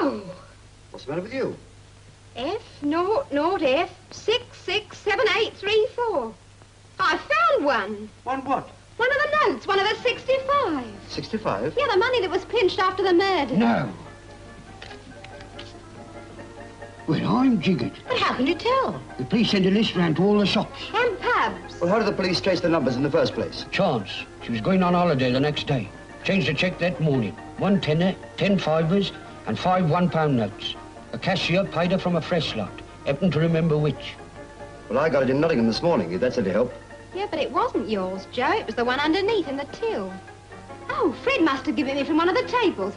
Oh! What's the matter with you? F00F667834. I found one. One what? One of the notes, one of the 65. 65? Yeah, the money that was pinched after the murder. No. Well, I'm jiggered. But how can you tell? The police sent a list round to all the shops. And pubs. Well, how did the police trace the numbers in the first place? Chance. She was going on holiday the next day. Changed the cheque that morning. 1 tenner, 10 fivers, and 5 £1 notes. A cashier paid her from a fresh lot. Happened to remember which. Well, I got it in Nottingham this morning, if that's any help. Yeah, but it wasn't yours, Joe. It was the one underneath in the till. Oh, Fred must have given it from one of the tables.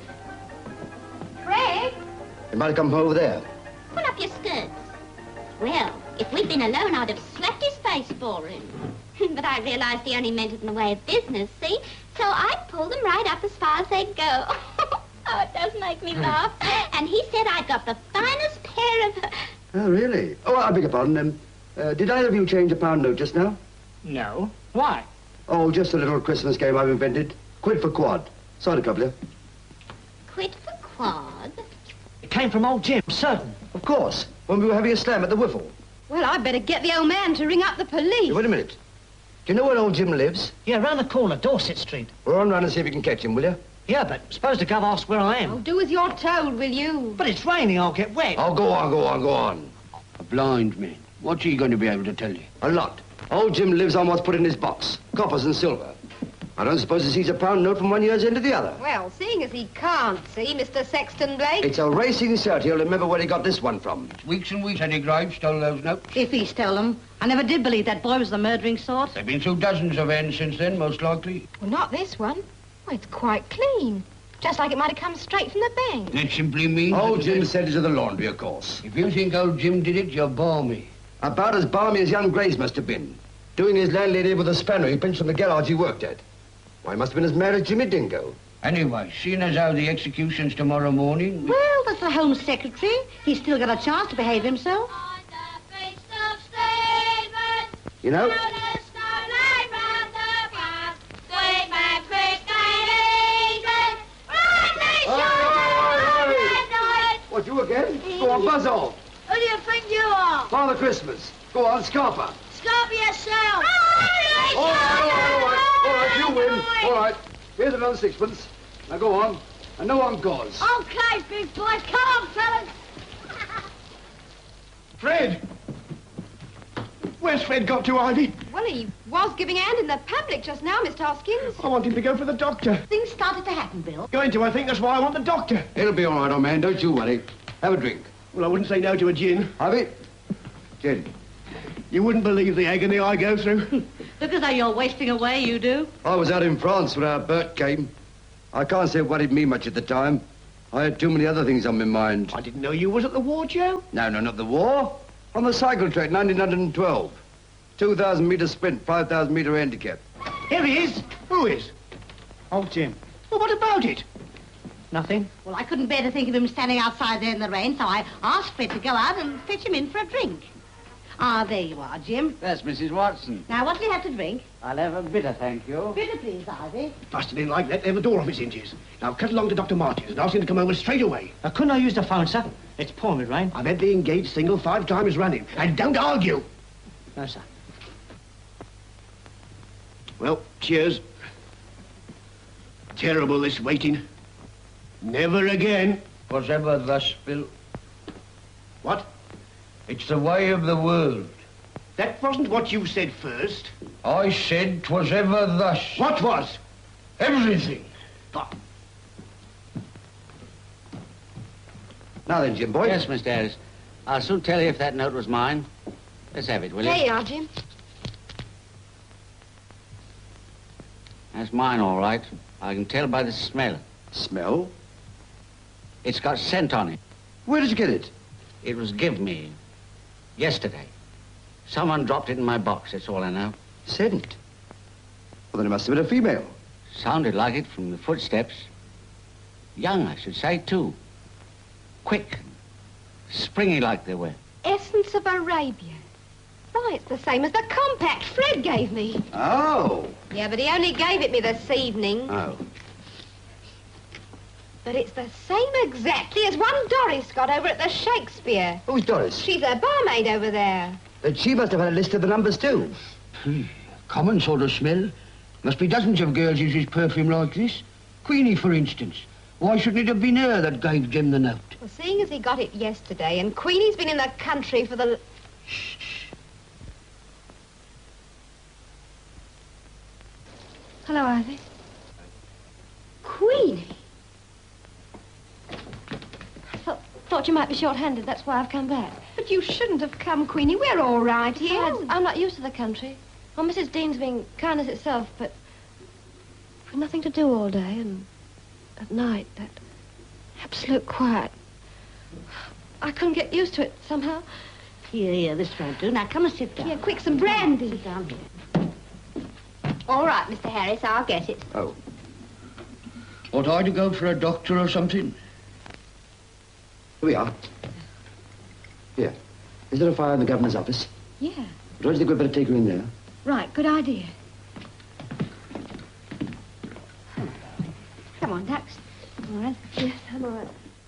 Fred? It might have come from over there. Pull up your skirts. Well, if we'd been alone, I'd have slapped his face for him. But I realized he only meant it in the way of business, see? So I pulled them right up as far as they'd go. Oh, it does make me laugh. And he said I got the finest pair of... Oh, really? Oh, I beg your pardon. Did either of you change a £1 note just now? No. Why? Oh, just a little Christmas game I've invented. Quid for quad. Sorry to trouble you. Quid for quad? It came from old Jim, certain. Of course. When we were having a slam at the Whiffle. Well, I'd better get the old man to ring up the police. Hey, wait a minute. Do you know where old Jim lives? Yeah, round the corner, Dorset Street. Well, run round and see if you can catch him, will you? Yeah, but suppose the gov asks where I am. Oh, do as you're told, will you? But it's raining, I'll get wet. Oh, go on, go on, go on. A blind man. What's he going to be able to tell you? A lot. Old Jim lives on what's put in his box. Coppers and silver. I don't suppose he sees a £1 note from one year's end to the other. Well, seeing as he can't see, Mr. Sexton Blake... It's a racing cert. He'll remember where he got this one from. Weeks and weeks Eddie Graves stole those notes. If he stole them. I never did believe that boy was the murdering sort. They've been through dozens of ends since then, most likely. Well, not this one. Well, it's quite clean. Just like it might have come straight from the bank. That simply means... Old Jim sent it to the laundry, of course. If you think old Jim did it, you're balmy. About as balmy as young Graves must have been. Doing his landlady with a spanner he pinched from the garage he worked at. Why, he must have been as mad as Jimmy Dingo. Anyway, seeing as how the execution's tomorrow morning... Well, that's the Home Secretary. He's still got a chance to behave himself. You know, what, you again? Go on, buzz off. Who do you think you are? Father Christmas. Go on, Scarpa. Scarp yourself. All right, you win. All right, here's another sixpence. Now go on, and no encores. Okay, big boy. Come on, fellas. Fred! Where's Fred got to, Ivy? Well, he was giving a hand in the public just now, Mr. Hoskins. I want him to go for the doctor. Things started to happen, Bill. Going to, I think that's why I want the doctor. It'll be all right, old man. Don't you worry. Have a drink. Well, I wouldn't say no to a gin. Ivy? Gin. You wouldn't believe the agony I go through. Look as though you're wasting away, you do. I was out in France when our Bert came. I can't say it worried me much at the time. I had too many other things on my mind. I didn't know you was at the war, Joe. No, not the war. On the cycle track, 1912. 2,000-metre sprint, 5,000-metre handicap. Here he is. Who is? Oh, Jim. Well, what about it? Nothing? Well, I couldn't bear to think of him standing outside there in the rain, so I asked Fred to go out and fetch him in for a drink. Ah, there you are, Jim. That's Mrs. Watson. Now, what'll you have to drink? I'll have a bitter, thank you. Bitter, please, Ivy. Busted in like that, they have the door off his hinges. Now, cut along to Dr. Martin's and ask him to come over straight away. Couldn't I use the phone, sir? It's pouring with rain. I've had the engaged single 5 times running, and don't argue. No, sir. Well, cheers. Terrible, this waiting. Never again. Was ever thus, Bill? What? It's the way of the world. That wasn't what you said first. I said 'twas ever thus. What was? Everything. Now then, Jim boy. Yes, Mr. Harris. I'll soon tell you if that note was mine. Let's have it, will you? There you are, Jim. That's mine, all right. I can tell by the smell. Smell? It's got scent on it. Where did you get it? It was give me yesterday. Someone dropped it in my box, that's all I know. Scent? Well, then it must have been a female. Sounded like it from the footsteps. Young, I should say, too. Quick, springy like they were. Essence of Arabia. Why, it's the same as the compact Fred gave me. Oh. Yeah, but he only gave it me this evening. Oh. But it's the same exactly as one Doris got over at the Shakespeare. Who's Doris? She's a barmaid over there. Then she must have had a list of the numbers, too. Common sort of smell. Must be dozens of girls uses perfume like this. Queenie, for instance. Why shouldn't it have been her that gave Jim the note? Well, seeing as he got it yesterday, and Queenie's been in the country for the... Hello, Ivy. Queenie? Thought you might be short-handed. That's why I've come back. But you shouldn't have come, Queenie. We're all right here. Besides, I'm not used to the country. Well, Mrs. Dean's being kindness itself, but with nothing to do all day, and at night, that absolute quiet. I couldn't get used to it somehow. Here, this won't do. Now, come and sit down. Yeah, quick, some brandy. Sit down here. All right, Mr. Harris, I'll get it. Oh. Ought I to go for a doctor or something? Here we are. Here. Is there a fire in the governor's office? Yeah. Don't you think we'd better take her in there? Right, good idea. Come on, Dax. All right. Yes, I'm all right.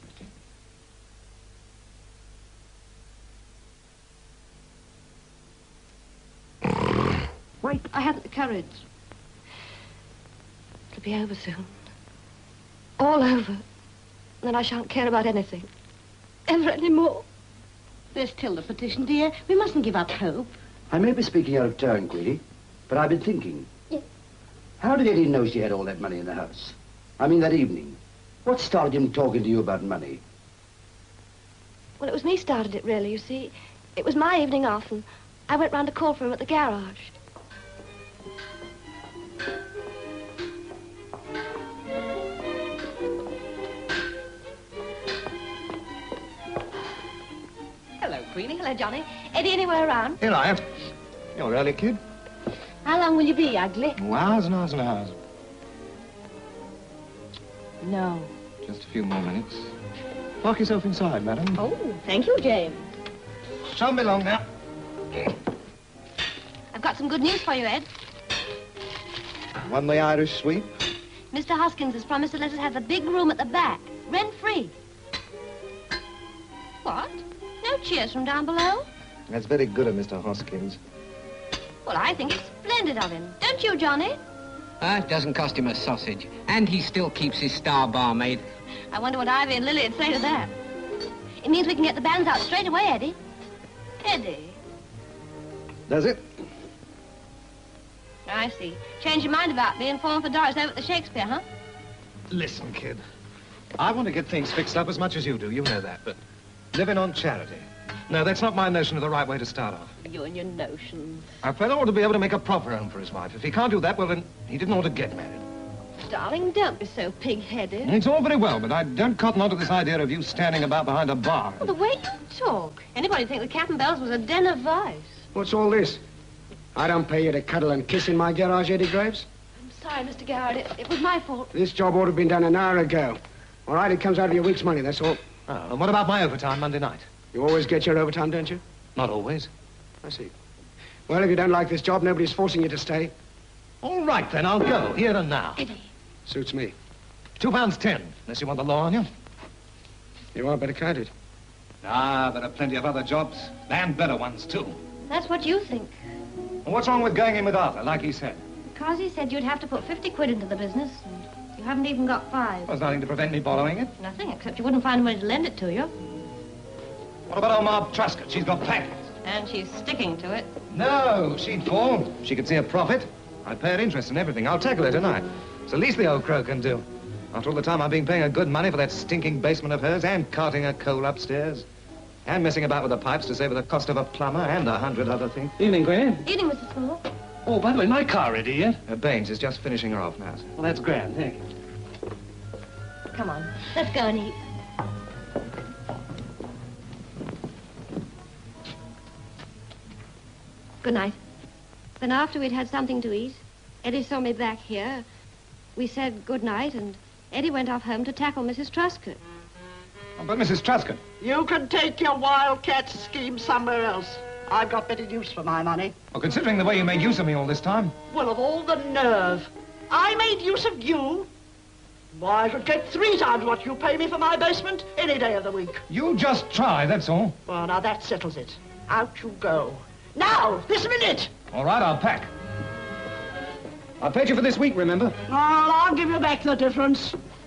Wait, I haven't the courage. It'll be over soon. All over. Then I shan't care about anything. Ever anymore. There's still the petition, dear. We mustn't give up hope. I may be speaking out of turn, Queenie, but I've been thinking. Yes. How did Eddie know she had all that money in the house? I mean, that evening. What started him talking to you about money? Well, it was me started it, really, you see. It was my evening off, and I went round to call for him at the garage. Hello, Queenie. Hello, Johnny. Eddie anywhere around? Here I am. You're early, kid. How long will you be, ugly? Oh, hours and hours and hours. No. Just a few more minutes. Lock yourself inside, madam. Oh, thank you, James. Shan't be long now. I've got some good news for you, Ed. Won the Irish sweep. Mr. Hoskins has promised to let us have the big room at the back, rent-free. What? No cheers from down below? That's very good of Mr. Hoskins. Well, I think it's splendid of him. Don't you, Johnny? It doesn't cost him a sausage. And he still keeps his star barmaid. I wonder what Ivy and Lily would say to that. It means we can get the bands out straight away, Eddie. Eddie? Does it? I see. Change your mind about being falling for Doris over at the Shakespeare, huh? Listen, kid. I want to get things fixed up as much as you do. You know that, but living on charity. No, that's not my notion of the right way to start off. You and your notions. A fellow ought to be able to make a proper home for his wife. If he can't do that, well, then he didn't ought to get married. Darling, don't be so pig-headed. It's all very well, but I don't cotton on to this idea of you standing about behind a bar. Well, the way you talk. Anybody'd think the Cap and Bells was a den of vice. What's all this? I don't pay you to cuddle and kiss in my garage, Eddie Graves. I'm sorry, Mr. Garrett. It was my fault. This job ought to have been done an hour ago. All right, it comes out of your week's money, that's all. Oh, and what about my overtime Monday night? You always get your overtime, don't you? Not always. I see. Well, if you don't like this job, nobody's forcing you to stay. All right, then, I'll go, here and now. Eddie. Suits me. £2.10, unless you want the law on you. You are better counted. Ah, there are plenty of other jobs, and better ones, too. That's what you think. And what's wrong with going in with Arthur, like he said? Because he said you'd have to put 50 quid into the business, and you haven't even got 5. There's nothing to prevent me borrowing it. Nothing, except you wouldn't find anybody to lend it to you. What about old Ma Truscott? She's got packets. And she's sticking to it. No, she'd fall. She could see a profit. I'd pay her interest and everything. I'll tackle her tonight. It's the least the old crow can do. After all the time I've been paying her good money for that stinking basement of hers, and carting her coal upstairs, and messing about with the pipes to save her the cost of a plumber, and 100 other things. Evening, Gwen. Evening, Mr. Small. Oh, by the way, my car ready yet? Baines is just finishing her off now, sir. Well, that's grand, thank you. Come on, let's go and eat. Good night. Then after we'd had something to eat, Eddie saw me back here. We said good night, and Eddie went off home to tackle Mrs. Truscott. Oh, but Mrs. Truscott. You can take your wildcat scheme somewhere else. I've got better use for my money. Well, considering the way you made use of me all this time. Well, of all the nerve. I made use of you. Why, I should get 3 times what you pay me for my basement any day of the week. You just try, that's all. Well, now that settles it. Out you go. Now, this minute! All right, I'll pack. I paid you for this week, remember? Well, I'll give you back the difference.